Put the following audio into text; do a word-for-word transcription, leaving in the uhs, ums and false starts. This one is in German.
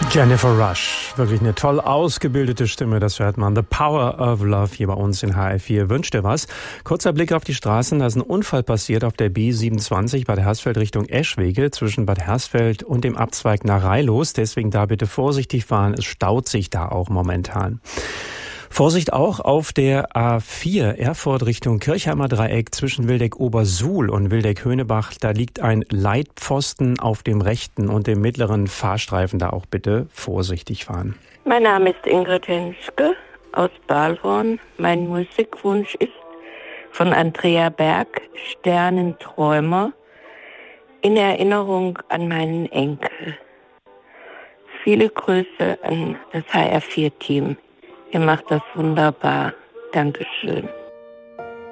Jennifer Rush, wirklich eine toll ausgebildete Stimme, das hört man. The Power of Love hier bei uns in H R vier. Wünscht dir was? Kurzer Blick auf die Straßen, da ist ein Unfall passiert auf der B siebenundzwanzig Bad Hersfeld Richtung Eschwege zwischen Bad Hersfeld und dem Abzweig nach Rheilus. Deswegen da bitte vorsichtig fahren, es staut sich da auch momentan. Vorsicht auch auf der A vier Erfurt Richtung Kirchheimer Dreieck zwischen Wildeck-Obersuhl und Wildeck-Höhnebach. Da liegt ein Leitpfosten auf dem rechten und dem mittleren Fahrstreifen. Da auch bitte vorsichtig fahren. Mein Name ist Ingrid Henschke aus Balhorn. Mein Musikwunsch ist von Andrea Berg, Sternenträumer, in Erinnerung an meinen Enkel. Viele Grüße an das H R vier Team. Ihr macht das wunderbar. Dankeschön.